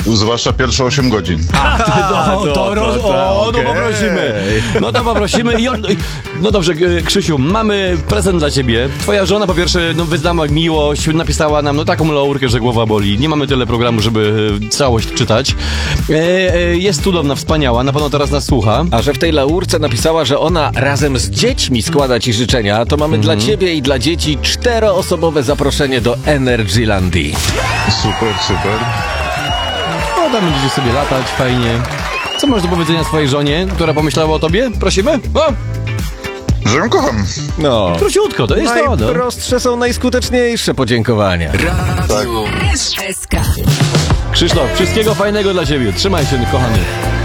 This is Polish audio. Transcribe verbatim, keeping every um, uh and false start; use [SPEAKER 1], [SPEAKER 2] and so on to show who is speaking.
[SPEAKER 1] Zwłaszcza pierwsze osiem godzin.
[SPEAKER 2] A, to,
[SPEAKER 3] no,
[SPEAKER 2] to, roz...
[SPEAKER 3] to,
[SPEAKER 2] O, no
[SPEAKER 3] okej.
[SPEAKER 2] poprosimy. No to poprosimy. I on... No dobrze, Krzysiu, mamy prezent dla ciebie. Twoja żona po pierwsze no, wyznała miłość, napisała nam no taką laurkę, że głowa boli. Nie mamy tyle programu, żeby całość czytać. E, e, jest cudowna, wspaniała, na pewno teraz nas słucha.
[SPEAKER 3] A że w tej laurce napisała, że ona razem z dziećmi składa ci życzenia, to mamy
[SPEAKER 2] Mhm.
[SPEAKER 3] dla ciebie i dla dzieci czteroosobowe zaproszenie do Energylandii.
[SPEAKER 1] Super, super.
[SPEAKER 2] No tam będziecie sobie latać, fajnie. Co masz do powiedzenia swojej żonie, która pomyślała o tobie? Prosimy? O,
[SPEAKER 1] Że ją kocham.
[SPEAKER 3] No.
[SPEAKER 2] króciutko, to jest to. No.
[SPEAKER 3] Najprostsze są najskuteczniejsze podziękowania.
[SPEAKER 4] Radio S K.
[SPEAKER 2] Krzysztof, wszystkiego fajnego dla ciebie. Trzymaj się, kochany.